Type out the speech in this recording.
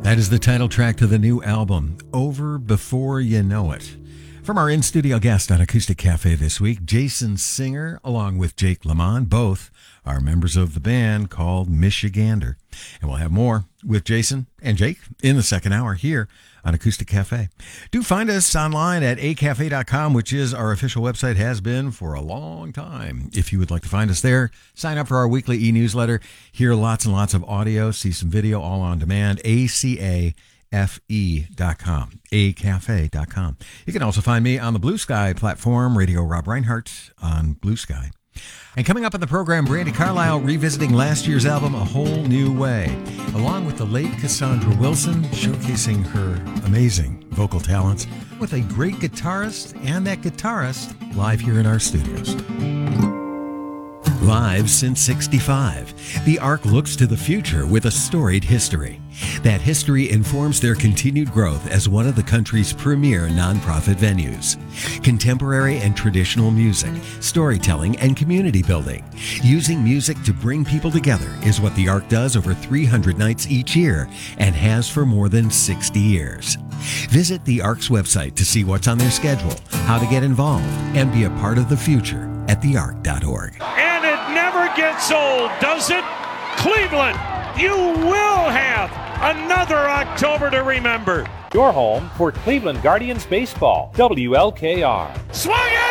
That is the title track to the new album, Over Before You Know It. From our in-studio guest on Acoustic Cafe this week, Jason Singer, along with Jake Lamont, both are members of the band called Michigander. And we'll have more with Jason and Jake in the second hour here on Acoustic Cafe. Do find us online at acafe.com, which is our official website, has been for a long time. If you would like to find us there, sign up for our weekly e-newsletter, hear lots and lots of audio, see some video, all on demand, acafe.com, acafe.com. You can also find me on the Blue Sky platform, Radio Rob Reinhardt on Blue Sky. And coming up on the program, Brandi Carlile revisiting last year's album, A Whole New Way, along with the late Cassandra Wilson, showcasing her amazing vocal talents with a great guitarist and that guitarist live here in our studios. Live since '65, the Ark looks to the future with a storied history. That history informs their continued growth as one of the country's premier nonprofit venues. Contemporary and traditional music, storytelling, and community building. Using music to bring people together is what the Ark does over 300 nights each year and has for more than 60 years. Visit the Ark's website to see what's on their schedule, how to get involved, and be a part of the future at theark.org. And it never gets old, does it? Cleveland, you will have another October to remember. Your home for Cleveland Guardians baseball, WLKR. Swung